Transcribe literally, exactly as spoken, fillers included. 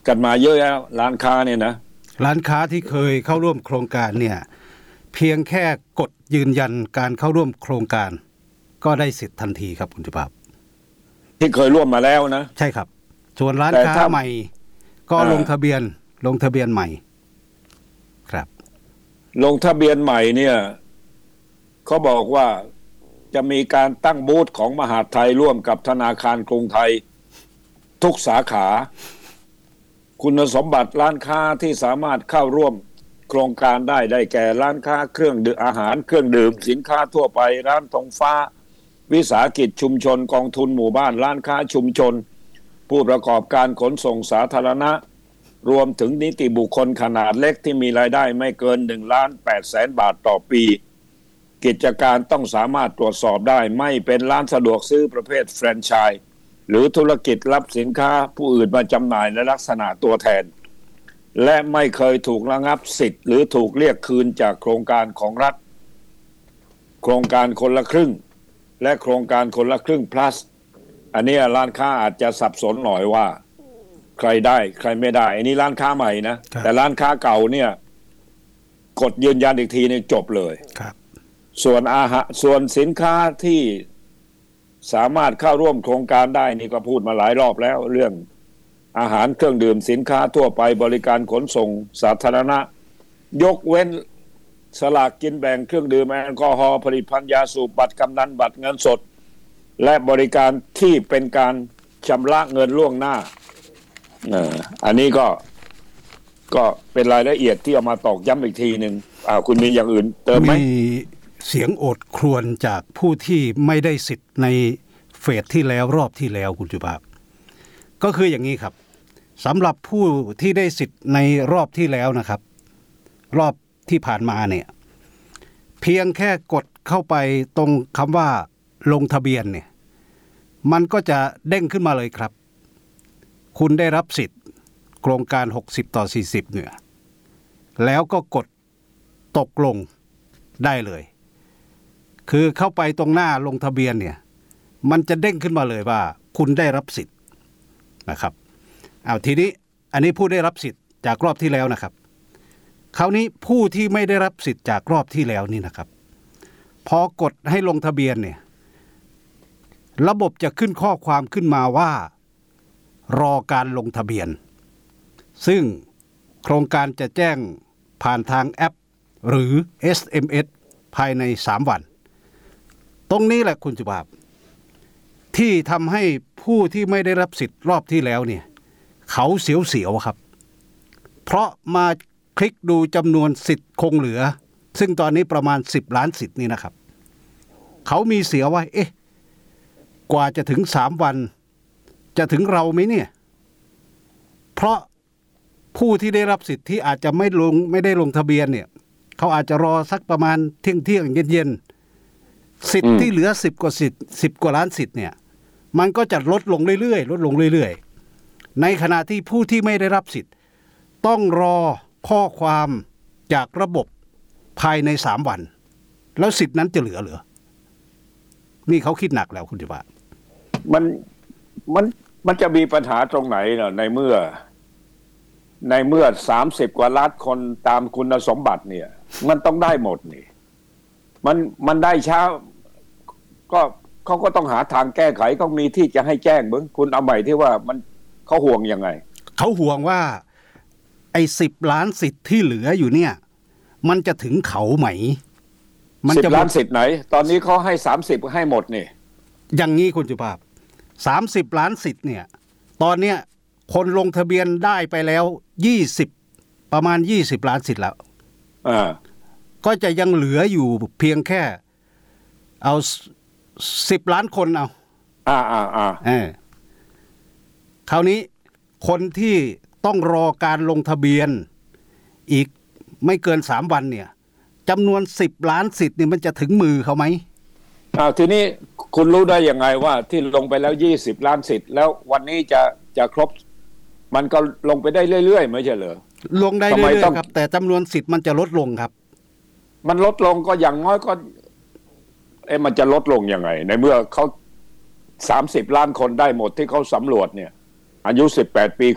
กันมาเยอะแล้วร้านค้าเนี่ยนะร้านค้าที่เคยเข้าร่วมโครงการเนี่ยเพียงแค่กดยืนยันการเข้าร่วมโครงการก็ได้สิทธิ์ทันทีครับคุณสุภาพที่เคยร่วมมาแล้วนะใช่ครับส่วนร้านค้าใหม่ก็ลงทะเบียนลงทะเบียนใหม่ครับลงทะเบียนใหม่เนี่ยเขาบอกว่าจะมีการตั้งบูธของมหาดไทยร่วมกับธนาคารกรุงไทยทุกสาขาคุณสมบัติร้านค้าที่สามารถเข้าร่วมโครงการได้ได้แก่ร้านค้าเครื่องดื่มอาหารเครื่องดื่มสินค้าทั่วไปร้านธงฟ้าวิสาหกิจชุมชนกองทุนหมู่บ้านร้านค้าชุมชนผู้ประกอบการขนส่งสาธารณะรวมถึงนิติบุคคลขนาดเล็กที่มีรายได้ไม่เกินหนึ่งล้านแปดแสนบาทต่อปีกิจการต้องสามารถตรวจสอบได้ไม่เป็นร้านสะดวกซื้อประเภทแฟรนไชส์หรือธุรกิจรับสินค้าผู้อื่นมาจำหน่ายในลักษณะตัวแทนและไม่เคยถูกระงับสิทธิ์หรือถูกเรียกคืนจากโครงการของรัฐโครงการคนละครึ่งและโครงการคนละครึ่ง plus อันนี้ร้านค้าอาจจะสับสนหน่อยว่าใครได้ใครไม่ได้อันนี้ร้านค้าใหม่นะแต่ร้านค้าเก่าเนี่ยกดยืนยันอีกทีนึงจบเลยครับส่วนอาหารส่วนสินค้าที่สามารถเข้าร่วมโครงการได้นี่ก็พูดมาหลายรอบแล้วเรื่องอาหารเครื่องดื่มสินค้าทั่วไปบริการขนส่งสาธารณะยกเว้นสลากกินแบ่งเครื่องดื่มแอลกอฮอล์ผลิตภัณฑ์ยาสูบบัตรกำนันบัตรเงินสดและบริการที่เป็นการชำระเงินล่วงหน้าเอ่ออันนี้ก็ก็เป็นรายละเอียดที่เอามาตอกย้ำอีกทีนึงอ่าคุณมีอย่างอื่นเติมไหมมีเสียงโอดครวญจากผู้ที่ไม่ได้สิทธิ์ในเฟสที่แล้วรอบที่แล้วคุณสุภาพก็คืออย่างนี้ครับสำหรับผู้ที่ได้สิทธิ์ในรอบที่แล้วนะครับรอบที่ผ่านมาเนี่ยเพียงแค่กดเข้าไปตรงคำว่าลงทะเบียนเนี่ยมันก็จะเด้งขึ้นมาเลยครับคุณได้รับสิทธิ์โครงการหกสิบต่อสี่สิบเนี่ยแล้วก็กดตกลงได้เลยคือเข้าไปตรงหน้าลงทะเบียนเนี่ยมันจะเด้งขึ้นมาเลยว่าคุณได้รับสิทธิ์นะครับเอาทีนี้อันนี้ผู้ได้รับสิทธิ์จากรอบที่แล้วนะครับคราวนี้ผู้ที่ไม่ได้รับสิทธิ์จากรอบที่แล้วนี่นะครับพอกดให้ลงทะเบียนเนี่ยระบบจะขึ้นข้อความขึ้นมาว่ารอการลงทะเบียนซึ่งโครงการจะแจ้งผ่านทางแอปหรือ เอส เอ็ม เอส ภายในสามวันตรงนี้แหละคุณสุภาพที่ทำให้ผู้ที่ไม่ได้รับสิทธิ์รอบที่แล้วเนี่ยเขาเสียวๆครับเพราะมาคลิกดูจำนวนสิทธิ์คงเหลือซึ่งตอนนี้ประมาณสิบล้านสิทธิ์นี่นะครับเขามีเสียวว่าเอ๊ะกว่าจะถึงสามวันจะถึงเราไหมเนี่ยเพราะผู้ที่ได้รับสิทธิ์ที่อาจจะไม่ลงไม่ได้ลงทะเบียนเนี่ยเขาอาจจะรอสักประมาณเที่ยงเที่ยงเย็นๆสิทธิ์ที่เหลือสิบกว่าสิทธิ์สิบกว่าล้านสิทธิ์เนี่ยมันก็จะลดลงเรื่อยๆลดลงเรื่อยๆในขณะที่ผู้ที่ไม่ได้รับสิทธิ์ต้องรอข้อความจากระบบภายในสามวันแล้วสิทธิ์นั้นจะเหลือเหรอนี่เขาคิดหนักแล้วคุณจิบะมันมันมันจะมีปัญหาตรงไหนเนาะในเมื่อในเมื่อสามสิบกว่าล้านคนตามคุณสมบัติเนี่ยมันต้องได้หมดนี่มันมันได้ช้าก็เขาก็ต้องหาทางแก้ไขต้องมีที่จะให้แจ้งมึงคุณเอาใหม่ที่ว่ามันเขาห่วงยังไงเขาห่วงว่าไอ้สิบล้านสิทธิ์ที่เหลืออยู่เนี่ยมันจะถึงเขาไหมมันจะล้านสิทธิ์ไหนตอนนี้เขาให้สามสิบให้หมดนี่อย่างนี้คุณสุภาพสามสิบล้านสิทธิ์เนี่ยตอนเนี้ยคนลงทะเบียนได้ไปแล้วยี่สิบประมาณยี่สิบล้านสิทธิ์แล้วอ่าก็จะยังเหลืออยู่เพียงแค่เอาสิบล้านคนเอาอ่าอ่าอ่าเออคราวนี้คนที่ต้องรอการลงทะเบียนอีกไม่เกินสามวันเนี่ยจำนวนสิบล้านสิทธิ์นี่มันจะถึงมือเขาไหมอ้าวทีนี้คุณรู้ได้ยังไงว่าที่ลงไปแล้วยี่สิบล้านสิทธิ์แล้ววันนี้จะจะครบมันก็ลงไปได้เรื่อยๆไม่ใช่เหรอลงได้เรื่อยๆครับแต่จำนวนสิทธิ์มันจะลดลงครับมันลดลงก็อย่างน้อยก็เอ๊ะมันจะลดลงยังไงในเมื่อเขาสามสิบล้านคนได้หมดที่เขาสำรวจเนี่ยอายุสิบแปดปี